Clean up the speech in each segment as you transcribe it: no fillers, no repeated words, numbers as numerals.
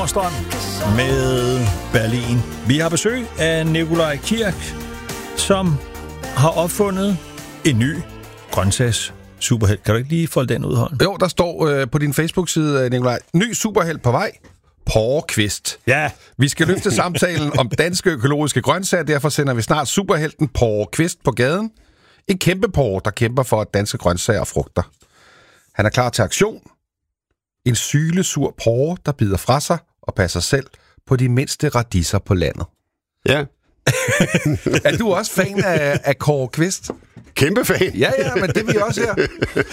Nordstrøm med Berlin. Vi har besøg af Nikolaj Kirk, som har opfundet en ny grøntsags superhelt. Kan du ikke lige folde den ud, Holm? Jo, der står på din Facebook-side, Nikolaj, ny superhelt på vej. Porre Kvist. Ja. Vi skal løfte samtalen om danske økologiske grøntsager, derfor sender vi snart superhelten Porre Kvist på gaden. En kæmpe porre, der kæmper for danske grøntsager og frugter. Han er klar til aktion. En sylesur porre, der bider fra sig og passer selv på de mindste radiser på landet. Ja. Er du også fan af Kåre Kvist? Kæmpe fan. Ja, men det er vi også her.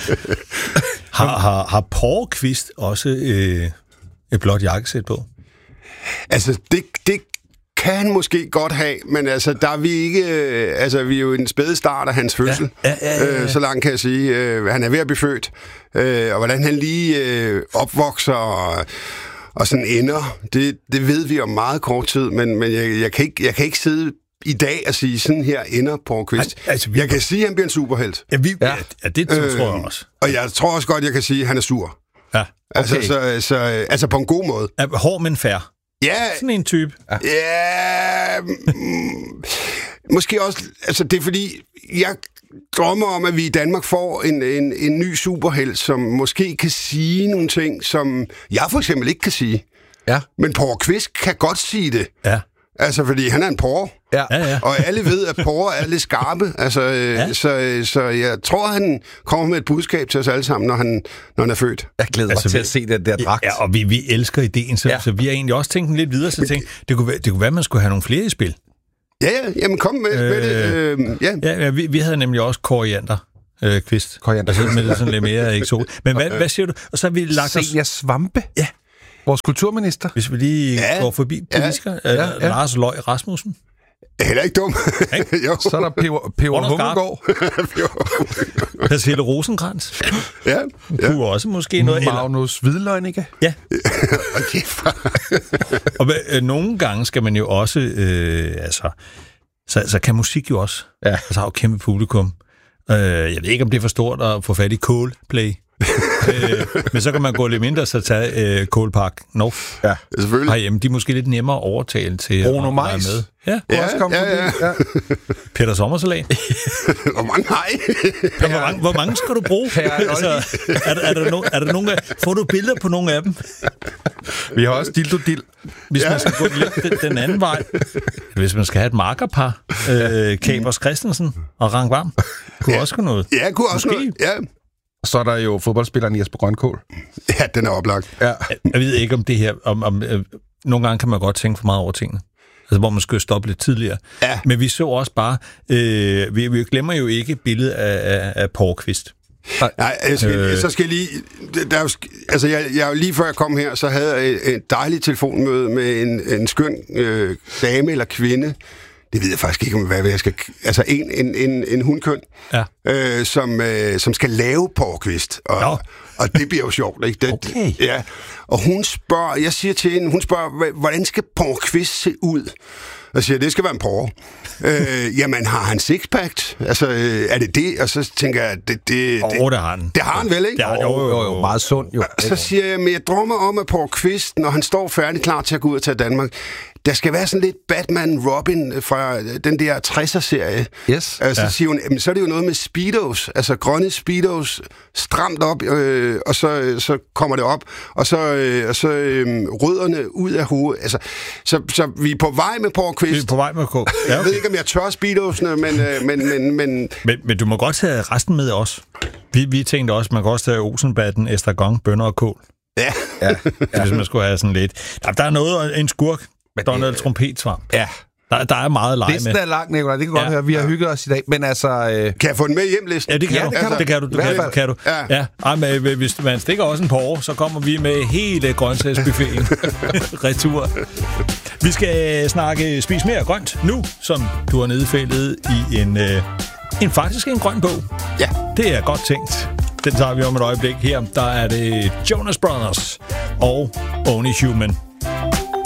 Har Porre Kvist også et blåt jakkesæt på? Altså, det kan han måske godt have, men altså, der er vi ikke... altså, vi er jo i den spæde start af hans fødsel. Ja. Så langt kan jeg sige. Han er ved at blive født. Og hvordan han lige opvokser og sådan ender, det ved vi om meget kort tid, men jeg kan ikke sidde i dag og sige, sådan her ender Porre Kvist. Altså, jeg kan sige, at han bliver en superhelt. Ja, det tror jeg også. Og jeg tror også godt, jeg kan sige, at han er sur. Ja, okay. Altså på en god måde. Hård, men fair. Ja. Sådan en type. Ja. Måske også... Altså, det er fordi, jeg drømmer om, at vi i Danmark får en ny superhelt, som måske kan sige nogle ting, som jeg for eksempel ikke kan sige. Ja. Men Porre Kvist kan godt sige det. Ja. Altså, fordi han er en porre. Ja. Og alle ved, at porre er lidt skarpe. Altså, så jeg tror, han kommer med et budskab til os alle sammen, når han er født. Jeg glæder mig til at se den der dragt. Ja, og vi elsker ideen, så vi har egentlig også tænkt lidt videre, så tænkte, det kunne være, at man skulle have nogle flere i spil. Ja, jamen kom med det. Ja, vi havde nemlig også koriander. Kvist. Koriander. Med det sådan lidt mere eksotisk. Men hvad siger du? Og så har vi lagt os... Senior Svampe? Ja. Vores kulturminister. Hvis vi lige går forbi politikere. Lars Løj Rasmussen. Heller ikke dum. Jo. Så er der Peber Hummelgaard. Pernille Rosenkrantz. Ja. Kunne også måske noget. Magnus Hvidløgnicke. Ja. Og nogle gange skal man jo også... Så kan musik jo også. Ja. Altså har jo kæmpe publikum. Jeg ved ikke, om det er for stort at få fat i Coldplay. Men så kan man gå lidt mindre, så tage Coldpark North. Ja, selvfølgelig. Herhjemme. De er måske lidt nemmere at overtale til Bruno at være med. Ja. Peter Sommersalat. Hvor mange har I? Hvor mange skal du bruge? Altså, er der nogen får du billeder på nogle af dem? Vi har også Dildo-Dill. Hvis man skal gå lidt den anden vej. Hvis man skal have et markerpar. Kapers Christensen og Rang Varm. Kunne også gå noget. Ja, kunne også noget. Ja. Så er der jo fodboldspilleren Jesper Grønkål. Ja, den er oplagt. Ja. Jeg ved ikke om det her... nogle gange kan man godt tænke for meget over tingene. Altså, hvor man skal stoppe lidt tidligere. Ja. Men vi så også bare... vi glemmer jo ikke billedet af Porre Kvist. Nej, så skal jeg lige... Jeg lige før jeg kom her, så havde jeg et dejligt telefonmøde med en skøn dame eller kvinde. Det ved jeg faktisk ikke, hvad jeg skal... Altså, en hundkøn, som skal lave Porre Kvist. Og det bliver jo sjovt, ikke? Okay. Ja. Og hun spørger... Jeg siger til hende, hun spørger, hvordan skal Porre Kvist se ud? Og siger, det skal være en porre. Jamen, har han sixpack? Altså, er det det? Og så tænker jeg, det har han. Det har han vel, ikke? Det har jo meget sund, jo. Så siger jeg, men jeg drømmer om, at Porre Kvist, når han står færdig klar til at gå ud og tage Danmark, der skal være sådan lidt Batman-Robin fra den der 60'er-serie. Yes. Så siger hun, så er det jo noget med speedos, altså grønne speedos, stramt op, og så kommer det op, og så rødderne ud af hovedet. Altså, så vi er på vej med Porre Kvist. Vi er på vej med K. Ja, Jeg ved ikke, om jeg tør speedosene, men du må godt tage resten med os. Vi tænkte også, man kan også tage Olsenbatten, estragon, bønner og kål. Ja. Hvis man skulle have sådan lidt. Der er noget, en skurk. Donald Trompetsvamp. Ja. Der er meget lege med. Listen er lang, Nicolaj. Det kan godt høre. Vi har hygget os i dag. Men altså... Kan jeg få den med hjem, listen? Ja, det kan du. Det kan du. Ja. Ej, men hvis man stikker også en porre, så kommer vi med hele grøntsagsbuffeten retur. Vi skal snakke Spis mere grønt nu, som du har nedfældet i faktisk en grøn bog. Ja. Det er godt tænkt. Den tager vi om et øjeblik. Her der er det Jonas Brothers og Only Human.